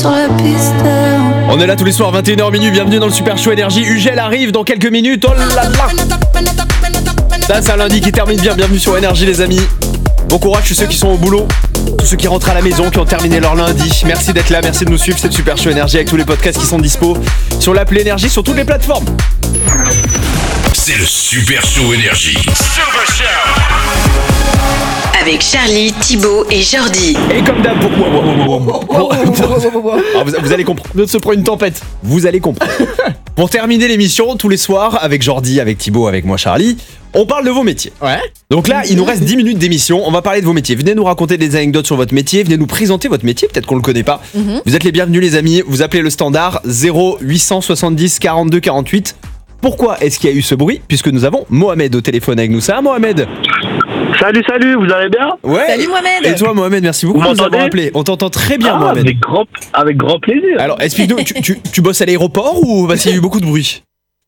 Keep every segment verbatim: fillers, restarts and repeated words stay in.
On est là tous les soirs, vingt et une heures minuit, bienvenue dans le Super Show Énergie. Ugel arrive dans quelques minutes, oh là là. Ça c'est un lundi qui termine bien, bienvenue sur Énergie les amis. Bon courage tous ceux qui sont au boulot, tous ceux qui rentrent à la maison, qui ont terminé leur lundi. Merci d'être là, merci de nous suivre, c'est le Super Show Énergie avec tous les podcasts qui sont dispo sur l'appli Énergie, sur toutes les plateformes. C'est le Super Show Énergie. Super Show avec Charlie, Thibaut et Jordi. Et comme d'hab, pour... Alors, vous, vous allez comprendre. On se prend une tempête. Vous allez comprendre. Pour terminer l'émission, tous les soirs, avec Jordi, avec Thibaut, avec moi Charlie, on parle de vos métiers. Ouais. Donc là, il nous reste dix minutes d'émission, on va parler de vos métiers. Venez nous raconter des anecdotes sur votre métier, venez nous présenter votre métier, peut-être qu'on le connaît pas. Mm-hmm. Vous êtes les bienvenus les amis, vous appelez le standard zéro huit cent soixante-dix quarante-deux quarante-huit. Pourquoi est-ce qu'il y a eu ce bruit? Puisque nous avons Mohamed au téléphone avec nous. Ça va Mohamed? Salut, salut, vous allez bien? Ouais. Salut Mohamed. Et toi Mohamed, merci beaucoup vous de nous avoir appelé. On t'entend très bien ah, Mohamed. Avec grand, avec grand plaisir. Alors explique-nous, tu, tu, tu bosses à l'aéroport ou parce qu'il y a eu beaucoup de bruit?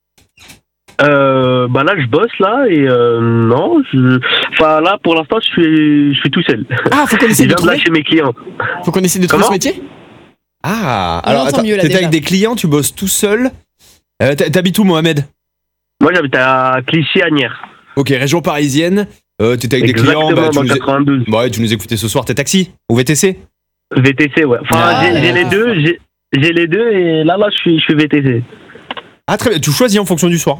Euh, bah là je bosse là et euh, non, je... enfin là pour l'instant je suis, je suis tout seul. Ah, faut qu'on essaie je de viens de trouver. lâcher mes clients. Faut qu'on essaie de trouver Comment ce métier. Ah, On alors l'entend attends, mieux, là, t'étais déjà. avec des clients, tu bosses tout seul. Euh, t'habites où Mohamed? Moi j'habite à Clichy-Agnières. Ok, région parisienne. Euh, t'étais avec Exactement, des clients, bah, tu, dans nous quatre-vingt-douze. é... bah, ouais, tu nous écoutais ce soir, t'es taxi ou V T C? V T C ouais. Enfin Ah, j'ai, j'ai ah. les deux, j'ai, j'ai les deux et là là je suis, je suis V T C. Ah très bien, tu choisis en fonction du soir.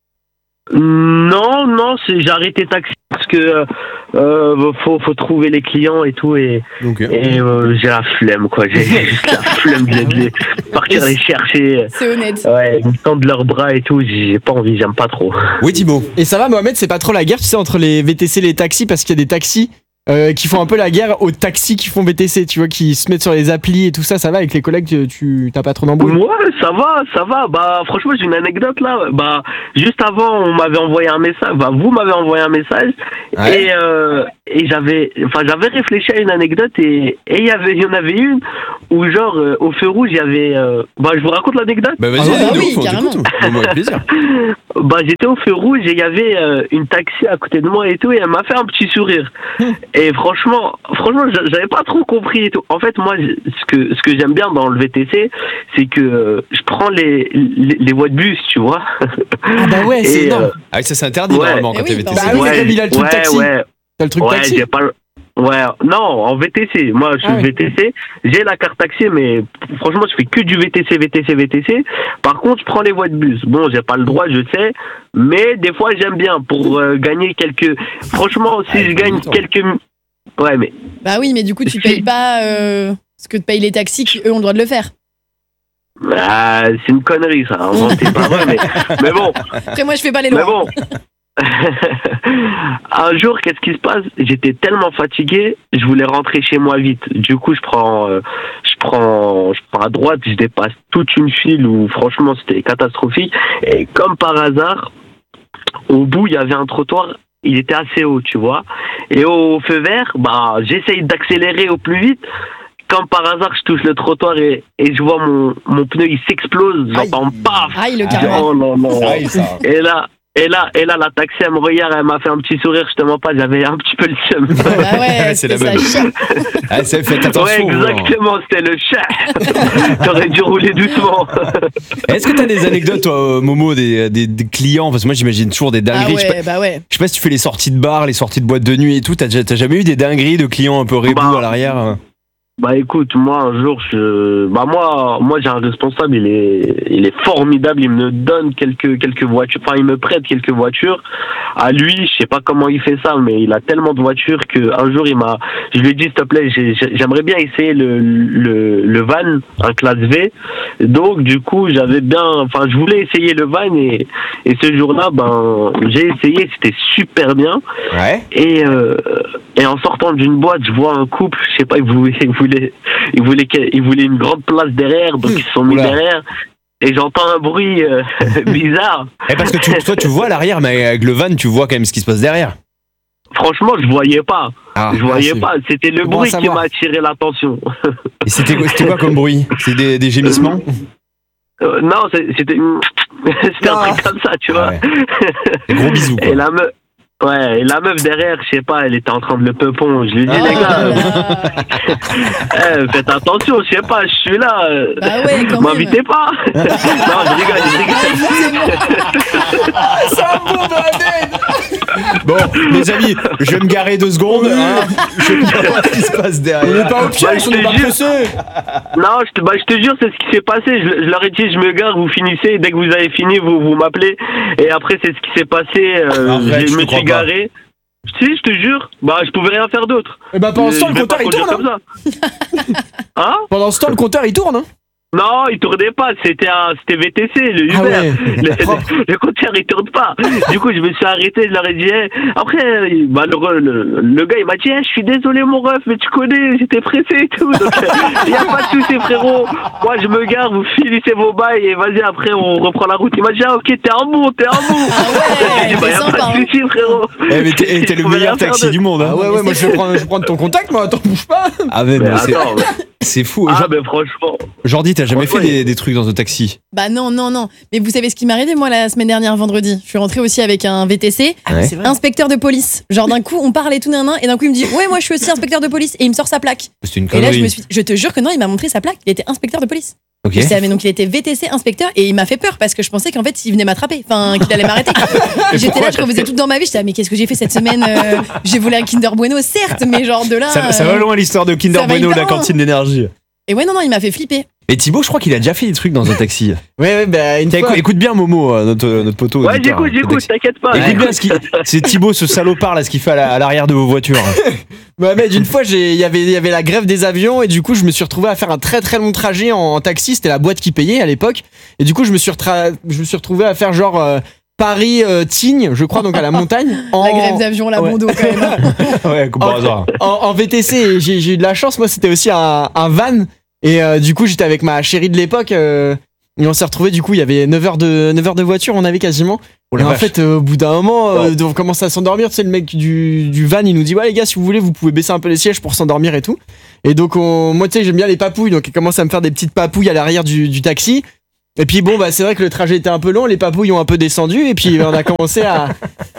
Non, non, c'est, j'ai arrêté taxi parce que euh, faut, faut trouver les clients et tout et, Donc, euh... et euh, j'ai la flemme quoi, j'ai juste la flemme de les partir les chercher. C'est honnête. Ouais, ils me tendent leurs bras et tout, j'ai pas envie, j'aime pas trop. Oui Thibaut. Et ça va Mohamed, c'est pas trop la guerre, tu sais, entre les V T C et les taxis, parce qu'il y a des taxis euh, qui font un peu la guerre aux taxis qui font V T C, tu vois, qui se mettent sur les applis et tout ça. Ça va avec les collègues, tu, tu t'as pas trop d'embrouilles? Ouais, ça va, ça va. Bah, franchement, j'ai une anecdote là. Bah, juste avant, on m'avait envoyé un message. Bah, vous m'avez envoyé un message. Ouais. Et, euh, et j'avais, enfin, j'avais réfléchi à une anecdote et et il y avait, il y en avait une où genre euh, au feu rouge, il y avait. Euh, bah, je vous raconte l'anecdote. Bah vas-y, Ah bah dis-nous, oui, on carrément. t'écoute. Dis-moi avec plaisir. Bah, j'étais au feu rouge et il y avait euh, une taxi à côté de moi et tout et elle m'a fait un petit sourire. Et franchement, franchement, j'a- j'avais pas trop compris et tout. En fait, moi, j- ce que ce que j'aime bien dans le V T C, c'est que euh, je prends les, les les voies de bus, tu vois. Ah bah ouais, c'est Et, énorme. euh, Ah ça c'est interdit Ouais. normalement quand Eh t'es oui, V T C. bah Bah oui, mais comme il a le truc ouais, taxi. ouais, T'as le truc ouais, taxi. j'ai pas le- Ouais, non, en V T C. Moi, je suis Ah ouais. V T C. J'ai la carte taxi, mais franchement, je fais que du V T C, V T C, V T C. Par contre, je prends les voies de bus. Bon, j'ai pas le droit, je sais, mais des fois, j'aime bien pour euh, gagner quelques. Franchement, si Ah, je il faut gagne du temps. quelques. Ouais, mais Bah oui, mais du coup, tu payes pas euh, ce que te payent les taxis qui, eux, ont le droit de le faire. ah, c'est une connerie, ça. Hein, c'est pas vrai, mais, mais bon. Après, moi, je fais pas les Mais lois. bon. Un jour, qu'est-ce qui se passe? J'étais tellement fatigué, je voulais rentrer chez moi vite. Du coup, je prends, euh, je prends, je prends à droite, je dépasse toute une file où, franchement, c'était catastrophique. Et comme par hasard, au bout, il y avait un trottoir. Il était assez haut, tu vois. Et au feu vert, bah, j'essaye d'accélérer au plus vite. Comme par hasard, je touche le trottoir et, et je vois mon, mon pneu, il s'explose. J'entends paf. Aïe, le Ah, carrément. Oh non, non. Ah, oui, ça. Et là, et là, et là, la taxi, elle me regarde, elle m'a fait un petit sourire, justement pas, j'avais un petit peu le seum. Bah ouais, C'est c'est la ça. même. chiant. Ah ça faites Ouais, attention. hein. exactement, c'était le chat. T'aurais dû rouler doucement. Est-ce que t'as des anecdotes toi, Momo, des, des, des clients? Parce que moi j'imagine toujours des Ah dingueries. Je sais pas- ouais, bah ouais. Je sais pas si tu fais les sorties de bar, les sorties de boîte de nuit et tout. T'as, déjà- t'as jamais eu des dingueries de clients un peu rébous Bah. à l'arrière hein? Bah écoute, moi un jour, je, bah moi, moi j'ai un responsable, il est, il est formidable, il me donne quelques, quelques voitures, enfin il me prête quelques voitures. À lui, je sais pas comment il fait ça, mais il a tellement de voitures que un jour il m'a, je lui ai dit s'il te plaît, j'ai- j'ai- j'aimerais bien essayer le, le, le van, un classe V. Donc du coup, j'avais bien, enfin je voulais essayer le van et, et ce jour-là, ben j'ai essayé, c'était super bien. Ouais. Et, euh, et en sortant d'une boîte, je vois un couple, je sais pas, ils voulaient, ils voulaient, ils voulaient, ils voulaient une grande place derrière, donc ils se sont mis Oula. derrière. Et j'entends un bruit euh, bizarre. Eh, parce que tu, toi tu vois à l'arrière, mais avec le van tu vois quand même ce qui se passe derrière. Franchement, je voyais pas. Ah, je voyais c'est- pas. C'était le C'est bon à bruit qui savoir. m'a attiré l'attention. Et c'était, quoi- c'était quoi comme bruit? C'est des, des gémissements? Euh, non, c'est- c'était, c'était un Ah. truc comme ça, tu vois. Ouais. Des gros bisous quoi. Et la meuf, Ouais, et la meuf derrière, je sais pas, elle était en train de le peupon. Je lui dis, Oh les gars, là euh, là. eh, faites attention, je sais pas, je suis là. euh, Bah ouais, quand même. M'invitez pas. Non, je rigole, je rigole. C'est un bon bordel. Bon, les amis, je vais me garer deux secondes. Hein. Je sais pas ce qui se passe On derrière. est pas au piège, je on est te pas jure. pressés. Non, je te, bah, je te jure, c'est ce qui s'est passé. Je, je leur ai dit, je me gare, vous finissez. Et dès que vous avez fini, vous, vous m'appelez. Et après, c'est ce qui s'est passé. Euh, Arrête, je je me te crois suis pas. garé. Si, je te jure. Bah, je pouvais rien faire d'autre. Et bah pendant ce temps, Je le vais pas compteur il conduire tourne. Hein. comme ça. Hein? Pendant ce temps, le compteur il tourne. Hein. Non, il tournait pas. C'était un, c'était V T C, le Uber. Ah ouais, le, le, le compteur il tourne pas. Du coup, je me suis arrêté. Je leur ai dit. Hey. Après, bah, le, le, le gars il m'a dit, hey, je suis désolé mon ref, mais tu connais, j'étais pressé et tout. Donc, il y a pas de souci frérot. Moi, je me gare, vous finissez vos bails et vas-y après on reprend la route. Il m'a dit, ah ok, t'es un bon, t'es un bon. Ah ouais, J'ai dit, bah, t'es y a sympa, pas de hein. souci frérot. Eh, mais t'es, eh, t'es le Je pouvais meilleur rien faire taxi de- du monde. Hein. Ah ouais, ouais, moi je vais prendre, je vais prendre ton contact, moi attends, bouge pas. Ah, mais, Mais mais c'est, attends, mais- c'est fou. ah Genre- mais franchement. Jordi, t'as jamais fait Franchement, des, des trucs dans un taxi? Bah non, non, non. Mais vous savez ce qui m'est arrivé, moi, la semaine dernière, vendredi? Je suis rentrée aussi avec un V T C, Ouais. C'est vrai. inspecteur de police. Genre, d'un coup, on parle et tout, nan, nan, et d'un coup, il me dit, ouais, moi, je suis aussi inspecteur de police. Et il me sort sa plaque. C'est une Et là, je connerie. me suis je te jure que non, il m'a montré sa plaque. Il était inspecteur de police. Ok. Je savais, donc il était V T C inspecteur et il m'a fait peur parce que je pensais qu'en fait il venait m'attraper, enfin qu'il allait m'arrêter. Et j'étais là, je refaisais tout dans ma vie, j'étais ah, mais qu'est-ce que j'ai fait cette semaine euh, J'ai volé un Kinder Bueno, certes, mais genre de là. Ça, ça va euh, loin l'histoire de Kinder ça va Bueno, hyper la loin. cantine d'énergie. Et ouais, non, non, il m'a fait flipper. Et Thibaut, je crois qu'il a déjà fait des trucs dans un taxi. Ouais, ouais, bah une Tiens, fois. écoute, écoute bien Momo, euh, notre, notre poteau. Ouais, auditeur, j'écoute, de j'écoute, taxi. t'inquiète pas. Écoute bien ce qu'il. C'est Thibaut, ce salopard là, ce qu'il fait à, la- à l'arrière de vos voitures. Bah mec, une fois, j'ai- il y avait, il y avait la grève des avions et du coup, je me suis retrouvé à faire un très très long trajet en, en taxi. C'était la boîte qui payait à l'époque. Et du coup, je me suis, retra- je me suis retrouvé à faire genre euh, Paris-Tignes, je crois, donc à la montagne. En, La grève d'avion, la ouais. Bondo quand même. hein. Ouais, comme par hasard. en, en V T C. Et J'ai j'ai eu de la chance. Moi, c'était aussi un, un van. Et euh, du coup, j'étais avec ma chérie de l'époque. euh, et on s'est retrouvé du coup, il y avait neuf heures de, neuf heures de voiture, on avait quasiment. Oh Et la en vache. fait, euh, au bout d'un moment, euh, on commence à s'endormir. Tu sais, le mec du, du van, il nous dit, ouais, les gars, si vous voulez, vous pouvez baisser un peu les sièges pour s'endormir et tout. Et donc, on, moi, tu sais, j'aime bien les papouilles. Donc, il commence à me faire des petites papouilles à l'arrière du, du taxi. Et puis, bon, bah, c'est vrai que le trajet était un peu long. Les papouilles ont un peu descendu. Et puis, on a commencé à,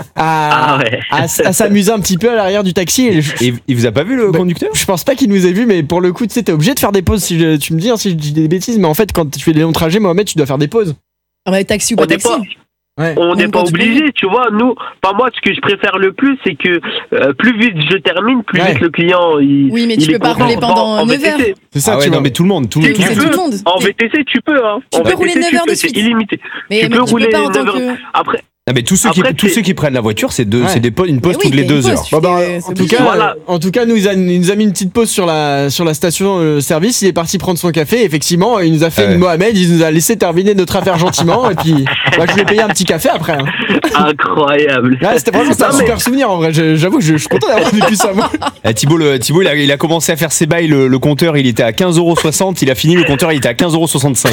à, Ah ouais. à, s- à s'amuser un petit peu à l'arrière du taxi. Et je, Et il vous a pas vu le Bah, conducteur? je pense pas qu'il nous ait vu, mais pour le coup, tu sais, t'es obligé de faire des pauses. Si je- tu me dis hein, si je dis des bêtises, mais en fait, quand tu fais des longs trajets, Mohamed, tu dois faire des pauses. Ah bah, taxi ou On pas n'est taxi. pas, Ouais. on n'est Même pas quand tu obligé, tu vois. Nous, enfin moi, ce que je préfère le plus, c'est que euh, plus vite je termine, plus Ouais. vite le client. Il, Oui, mais il tu est peux pas content. rouler pendant En- en neuf V T C. heures. C'est ça, Ah ouais, tu non, vois. mais tout le monde, tout, Tu tout, C'est peux. tout le monde. En V T C, tu peux. Hein. Tu en peux V T C, rouler neuf heures de peux, suite. C'est illimité. Mais, tu mais peux tu rouler peux pas en tant neuf heures. que. Après, Ah, mais tous ceux, qui, Après, tous c'est- ceux qui prennent la voiture, c'est, deux, Ouais. c'est des, po- une pause Mais oui, toutes les t'as une deux pause, heures. tu Bon, bah, fais- c'est en tout obligé. cas, Voilà. euh, en tout cas, nous il, a- il nous a mis une petite pause sur la sur la station euh, service. Il est parti prendre son café. Effectivement, il nous a fait Ouais. une Mohamed. Il nous a laissé terminer notre affaire gentiment. Et puis, bah, je lui ai payé un petit café après. Hein. incroyable. Ouais, c'était franchement c'était un Non, mais- super souvenir en vrai. Je- J'avoue que je, je suis content d'avoir vécu ça. Moi. Eh, Thibaut, le, Thibaut il, a, il a commencé à faire ses bails, le, le compteur il était à quinze euros soixante, il a fini, le compteur il était à quinze euros soixante-cinq.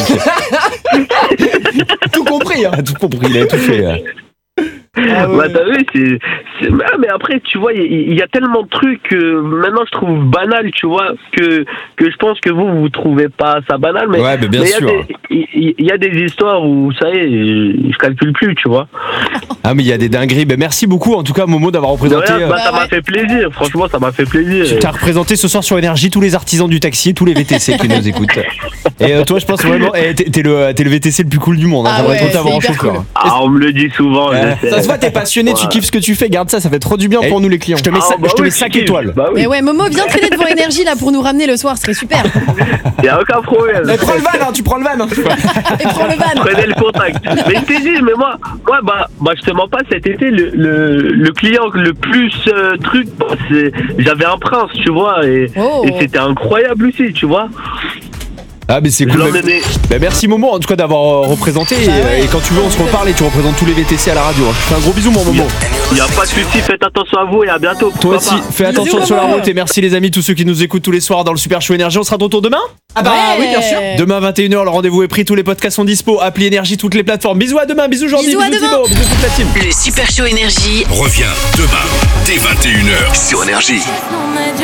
Tout compris. Hein. Il a tout compris, il a tout fait. euh. Ah ouais. Bah, t'as vu, c'est, c'est- ah, mais après, tu vois, il y, il y a tellement de trucs que maintenant je trouve banal, tu vois, que, que je pense que vous, vous trouvez pas ça banal. Mais, Ouais, mais bien mais il y a sûr. des- Il y, y a des histoires où, ça y est, je calcule plus, tu vois. Ah, mais il y a des dingueries. Ben, merci beaucoup en tout cas, Momo, d'avoir De représenté. rien, euh, bah, ça Bah m'a ouais. fait plaisir, franchement, ça m'a fait plaisir. Tu t'as représenté ce soir sur Énergie tous les artisans du taxi, tous les V T C qui nous écoutent. Et euh, toi, je pense vraiment, eh, t'es, t'es le, t'es le V T C le plus cool du monde. Hein. Ah J'aimerais ouais, trop t'avoir c'est en hyper chauffeur. cool. Ah, on me le dit souvent, Ouais. je sais. Ça se voit, t'es passionné, tu Ouais. kiffes ce que tu fais. Garde ça, ça fait trop du bien Eh, pour nous les clients. Je te mets, Ah, ça- bah je te oui, mets cinq tu kiffes. étoiles. Bah oui, Mais ouais, Momo, viens traîner devant Énergie là pour nous ramener le soir, ce serait super. y a aucun problème. Eh, prends le van, hein, tu prends le van. Hein. Et prends le van. Prenez le contact. Mais je t'ai dit, mais moi, moi bah, bah, je te mens pas, cet été, le, le, le client le plus euh, truc, bah, c'est, j'avais un prince, tu vois, et, Oh. et c'était incroyable aussi, tu vois. Ah, mais c'est Je cool. l'emmenais. Ben, merci Momo en tout cas d'avoir euh, représenté. Et, Bah ouais. et quand tu veux, on se reparle et tu représentes tous les V T C à la radio. hein. Je te fais un gros bisou, mon Momo. Il y a pas de souci, faites attention à vous et à bientôt. Toi Pourquoi aussi, pas. fais attention Bisous, sur la Momo. route et merci les amis, tous ceux qui nous écoutent tous les soirs dans le Super Show Énergie. On sera de retour demain. Ah bah Ouais. oui, bien sûr. Demain vingt et une heures, le rendez-vous est pris, tous les podcasts sont dispo, appli Énergie, toutes les plateformes. Bisous à demain, bisous Jordi, Bisous bisous, à demain. Thibaut, bisous toute la team. Le Super Show Énergie Reviens demain dès vingt et une heures sur Énergie. On m'a dit